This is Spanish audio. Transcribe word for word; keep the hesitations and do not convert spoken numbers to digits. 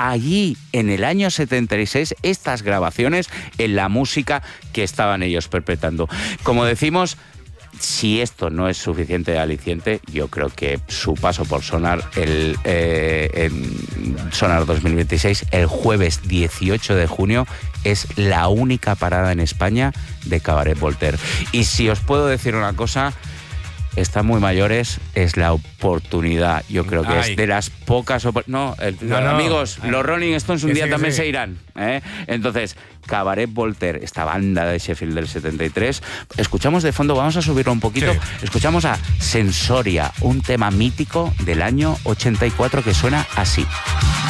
allí en el año setenta y seis estas grabaciones en la música que estaban ellos perpetrando. Como decimos, si esto no es suficiente aliciente, yo creo que su paso por Sonar, el eh, en Sonar dos mil veintiséis, el jueves dieciocho de junio, es la única parada en España de Cabaret Voltaire. Y si os puedo decir una cosa, están muy mayores, es la oportunidad. Yo creo que Ay. es de las pocas opor- No, el, no, no. amigos, Ay. los Rolling Stones un que día sí, también sí. se irán, ¿eh? Entonces, Cabaret Voltaire, esta banda de Sheffield del setenta y tres, escuchamos de fondo, vamos a subirlo un poquito, Sí. escuchamos a Sensoria, un tema mítico del año ochenta y cuatro que suena así.